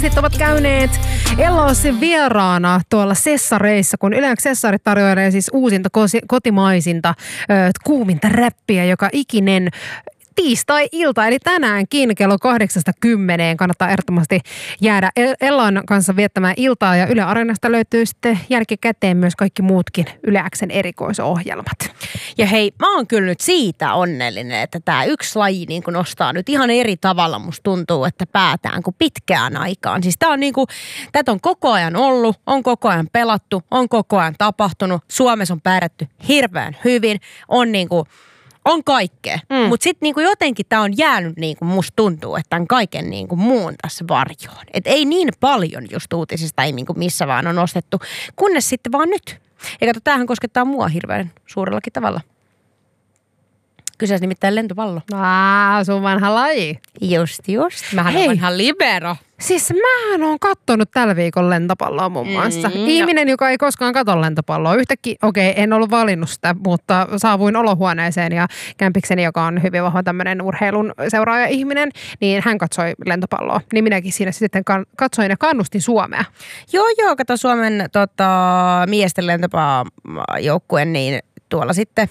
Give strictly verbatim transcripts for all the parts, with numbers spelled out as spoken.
journalistit ovat käyneet Elossa vieraana tuolla Sessareissa, kun yleensä Sessarit tarjoilee siis uusinta kotimaisinta, kuuminta räppiä, joka ikinen tiistai-ilta, eli tänäänkin kello kahdeksasta kymmeneen kannattaa ehdottomasti jäädä Ellan kanssa viettämään iltaa, ja Yle Areenasta löytyy sitten jälkikäteen myös kaikki muutkin Yle X:n erikoisohjelmat. Ja hei, mä oon kyllä nyt siitä onnellinen, että tää yksi laji niin kun nostaa nyt ihan eri tavalla, musta tuntuu, että päätään kuin pitkään aikaan. Siis tää on niin kuin, tätä on koko ajan ollut, on koko ajan pelattu, on koko ajan tapahtunut, Suomessa on pärjätty hirveän hyvin, on niin kuin on kaikkea, mm. mutta sitten niinku jotenkin tämä on jäänyt, niinku musta tuntuu, että tämän kaiken niinku muun tässä varjoon. Että ei niin paljon just uutisista, ei niinku missä vaan on nostettu, kunnes sitten vaan nyt. Ja kato, tämähän koskettaa mua hirveän suurellakin tavalla. Kyseessä nimittäin lentopallo. Aa, sun vanha laji. Just, just. Mähän on vanha libero. Siis mähän oon kattonut tällä viikolla lentopalloa muun muassa. Mm, Ihminen, no. joka ei koskaan katso lentopalloa. Yhtäkkiä, okei, okay, en ollut valinnut sitä, mutta saavuin olohuoneeseen ja kämpikseni, joka on hyvin vahva tämmöinen urheilun seuraaja ihminen, niin hän katsoi lentopalloa. Niin minäkin siinä sitten katsoin ja kannustin Suomea. Joo, joo, kato Suomen tota, miesten lentopallojoukkueen, niin tuolla sitten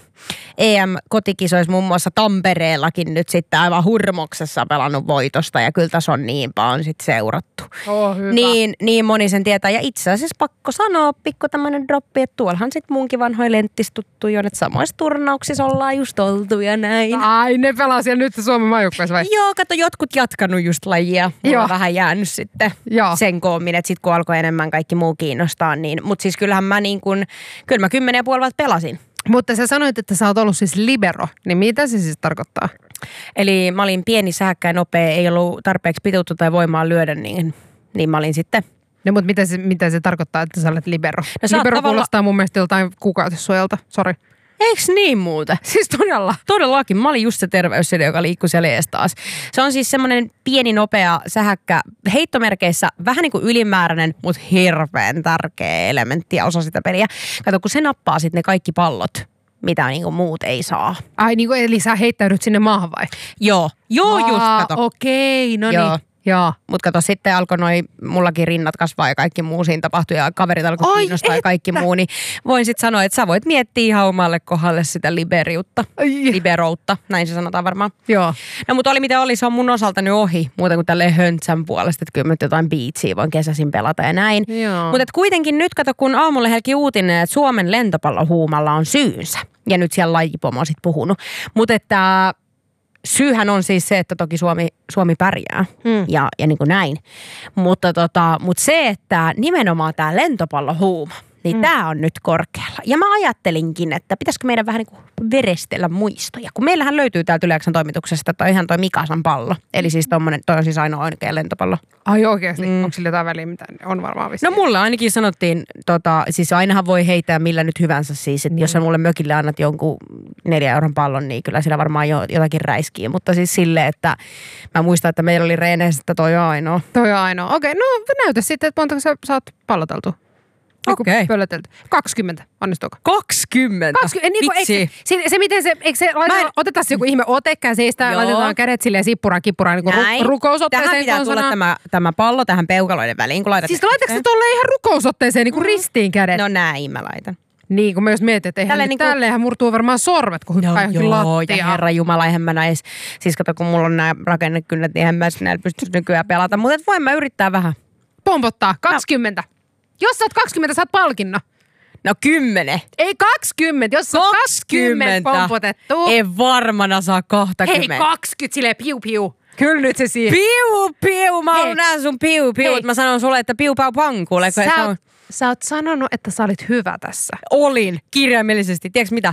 E M-kotikisoissa muun muassa Tampereellakin nyt sitten aivan hurmoksessa pelannut voitosta, ja kyllä tässä on niin paljon sitten seurattu. Oh, hyvä. Niin, niin moni sen tietää, ja itse asiassa pakko sanoa pikku tämmöinen droppi, että tuollahan sitten munkin vanhoja lenttistuttu jo, että samoissa turnauksissa ollaan just oltu ja näin. Ai, ne pelaa siellä nyt Suomen maajoukkueessa vai? Joo, kato, jotkut jatkanut just lajia. Mulla on vähän jäänyt sitten Joo. sen koommin, että sitten kun alkoi enemmän kaikki muu kiinnostaa, niin, mutta siis kyllähän mä niin kuin, kyllä mä kymmenen ja puoli vuotta pelasin. Mutta sä sanoit, että sä oot ollut siis libero, niin mitä se siis tarkoittaa? Eli mä olin pieni, sähäkkä ja nopea, ei ollut tarpeeksi pituutta tai voimaa lyödä, niin, niin mä olin sitten. No mutta mitä se, mitä se tarkoittaa, että sä olet libero? No, libero tavalla kuulostaa mun mielestä joltain kuukautissuojelta, sori. Eiks niin muuta? Siis todella. Todellakin. Mä olin just se terveysside, joka liikkui siellä ees taas. Se on siis semmoinen pieni, nopea, sähäkkä, heittomerkeissä vähän niin kuin ylimääräinen, mutta hirveän tärkeä elementti ja osa sitä peliä. Kato, kun se nappaa sitten ne kaikki pallot, mitä niin kuin muut ei saa. Ai niin kuin, eli sä heittäydyt sinne maahan vai? Joo. Joo, Aa, just kato. okei, no niin. Joo. Mutta kato, sitten alkoi noi, mullakin rinnat kasvaa ja kaikki muu siinä tapahtui ja kaverit alkoi kiinnostaa että. ja kaikki muu, niin voin sitten sanoa, että sä voit miettiä ihan omalle kohdalle sitä liberiutta, Ai. liberoutta, näin se sanotaan varmaan. Joo. No mutta oli mitä oli, se on mun osalta nyt ohi, muuta kuin tälleen höntsän puolesta, että kyllä mä jotain beatsia voin kesäisin pelata ja näin. Mutta kuitenkin nyt kato, kun aamulla helki uutinen, että Suomen lentopallohuumalla on syynsä, ja nyt siellä lajipomo on sitten puhunut, mutta että syyhän on siis se, että toki Suomi, Suomi pärjää mm. ja, ja niin kuin näin. Mutta, tota, mutta se, että nimenomaan tämä lentopallohuuma, niin mm. tämä on nyt korkealla. Ja mä ajattelinkin, että pitäisikö meidän vähän niin kuin verestellä muistoja. Kun meillähän löytyy täältä Yle X:n toimituksesta toi ihan toi Mikasan pallo. Eli siis tommonen, toi on siis ainoa oikea lentopallo. Ai oikeasti? Mm. Onko sillä jotain väliä, mitä on varmaan vissiin? No mulla ainakin sanottiin, tota, siis ainahan voi heittää millä nyt hyvänsä siis. Että mm. jos sä mulle mökille annat jonkun neljä euron pallon, niin kyllä sillä varmaan jo, jotakin räiskii. Mutta siis silleen, että mä muistan, että meillä oli reeneissä, että toi on ainoa. Toi on ainoa. Okei, okay, no näytä sitten, että montako sä saat palloteltua. Okei. Okay. kaksikymmentä, onnistuuko? kaksikymmentä? kaksikymmentä. Niin kuin, Vitsi. Se, se, miten se, eikö se, laitetaan, en... otetaan se joku ihme ote käsistä ja laitetaan kädet silleen sippuraan, kippuraan, niin kuin ru, rukousotteeseen. Tähän pitää tulla tämä, tämä pallo tähän peukaloiden väliin, kun laitat. Siis laitatko se tuolle ihan rukousotteeseen, niin kuin mm. ristiin kädet? No näin mä laitan. Niin, kun mä jos mietin, että eihän niin kuin... tälleenhän murtuu varmaan sormet, kun hyppää johonkin lattiaan. Ja herra jumala, eihän mä näis. Siis kato, kun mulla on nämä rakennekynnät, niin eihän mä näillä pystyisi nykyään pelata. Mutta voin mä yrittää vähän. Pompottaa, kaksikymmentä. No. Jos sä oot kaksikymmentä, saat palkinnon. No kymmenen. Ei kaksikymmentä, jos on kaksikymmentä pompotettu. Ei varmana saa kaksikymmentä. Hei, kaksikymmentä, silleen piu piu. Kyllä nyt se siihen. Piu piu, mä haluan nähdä sun piu piu. Mä sanon sulle, että piu pau pankuule. Sä, on... sä oot sanonut, että sä olit hyvä tässä. Olin, kirjaimellisesti. Tiedätkö mitä?